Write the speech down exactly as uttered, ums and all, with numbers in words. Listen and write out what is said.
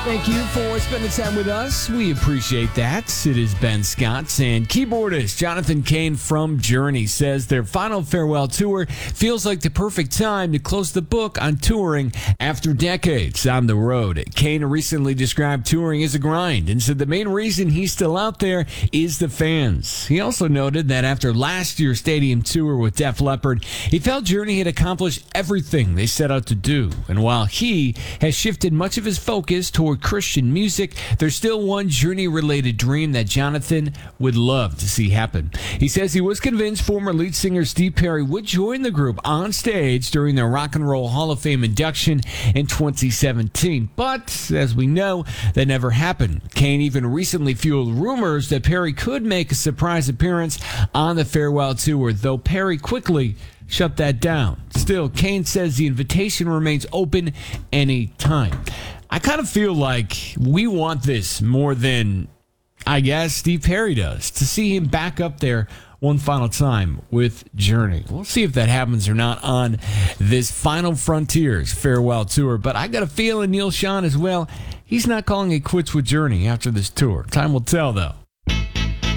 Thank you for spending time with us. We appreciate that. It is Ben Scott, and keyboardist Jonathan Cain from Journey says their final farewell tour feels like the perfect time to close the book on touring after decades on the road. Cain recently described touring as a grind and said the main reason he's still out there is the fans. He also noted that after last year's stadium tour with Def Leppard, he felt Journey had accomplished everything they set out to do. And while he has shifted much of his focus toward Christian music, there's still one Journey-related dream that Jonathan would love to see happen. He says he was convinced former lead singer Steve Perry would join the group on stage during their Rock and Roll Hall of Fame induction in twenty seventeen. But, as we know, that never happened. Cain even recently fueled rumors that Perry could make a surprise appearance on the farewell tour, though Perry quickly shut that down. Still, Cain says the invitation remains open any time. I kind of feel like we want this more than, I guess, Steve Perry does, to see him back up there one final time with Journey. We'll see if that happens or not on this Final Frontiers farewell tour. But I got a feeling Neil Schon as well, he's not calling it quits with Journey after this tour. Time will tell, though.